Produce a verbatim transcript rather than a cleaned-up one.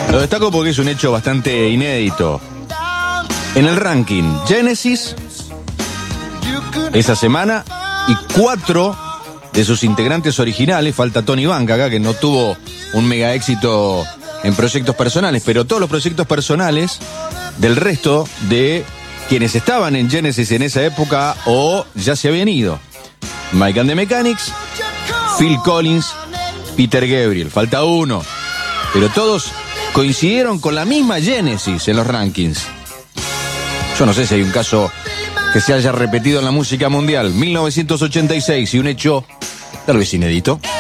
Lo destaco porque es un hecho bastante inédito. En el ranking, Genesis, esa semana, y cuatro de sus integrantes originales, falta Tony Banca acá, que no tuvo un mega éxito en proyectos personales, pero todos los proyectos personales del resto de quienes estaban en Genesis en esa época o ya se habían ido. Mike and the Mechanics, Phil Collins, Peter Gabriel, falta uno, pero todos coincidieron con la misma Genesis en los rankings. Yo no sé si hay un caso que se haya repetido en la música mundial. mil novecientos ochenta y seis, y un hecho tal vez inédito.